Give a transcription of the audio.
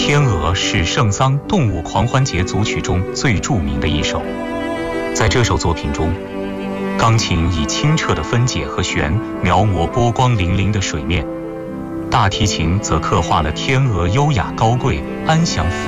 天鹅是圣桑动物狂欢节组曲中最著名的一首。在这首作品中，钢琴以清澈的分解和弦描摹波光粼粼的水面，大提琴则刻画了天鹅优雅高贵、安详